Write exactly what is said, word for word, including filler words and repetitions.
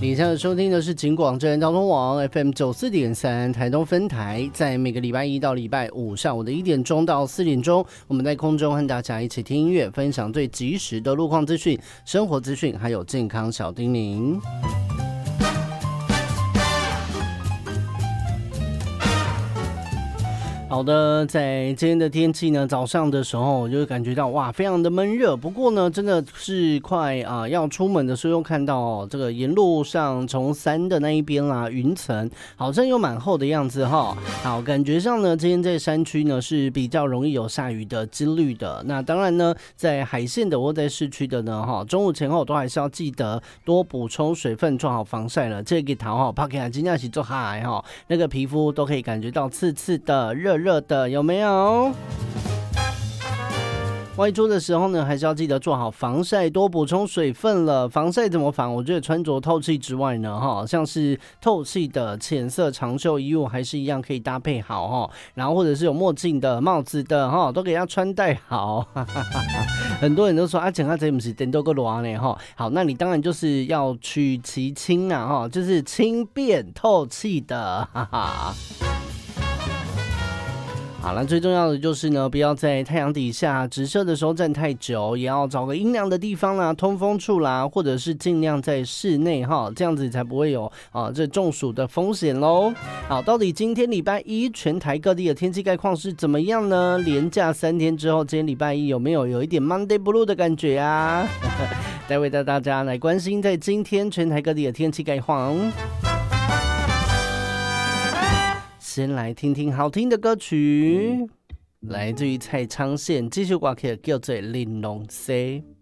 你现在收听的是警广真人交通网 F M 九十四点三 台东分台，在每个礼拜一到礼拜五下午的一点钟到四点钟，我们在空中和大家一起听音乐，分享最及时的路况资讯、生活资讯，还有健康小叮咛。好的，在今天的天气呢，早上的时候我就感觉到哇，非常的闷热。不过呢，真的是快啊、呃、要出门的时候，又看到、哦、这个沿路上从山的那一边啦，云层好像有蛮厚的样子哈、哦。好，感觉上呢，今天在山区呢是比较容易有下雨的几率的。那当然呢，在海线的或在市区的呢，哈，中午前后都还是要记得多补充水分，做好防晒了。这个头哈，拍起来真的是做海哈，那个皮肤都可以感觉到刺刺的、热热的，有没有？外出的时候呢，还是要记得做好防晒，多补充水分了。防晒怎么防？我觉得穿着透气之外呢，哈，像是透气的浅色长袖衣物，还是一样可以搭配好哈。然后或者是有墨镜的、帽子的哈，都给它穿戴好。很多人都说啊，讲啊这不是电动个热呢哈。好，那你当然就是要取其轻啊哈，就是轻便透气的，哈哈。好了，最重要的就是呢，不要在太阳底下直射的时候站太久，也要找个阴凉的地方啦、通风处啦，或者是尽量在室内哈，这样子才不会有啊这中暑的风险喽。好，到底今天礼拜一全台各地的天气概况是怎么样呢？连假三天之后，今天礼拜一有没有有一点 Monday Blue 的感觉啊？待会带大家来关心在今天全台各地的天气概况。先来听听好听的歌曲，来自于蔡昌宪，这首歌曲叫做《玲珑西》。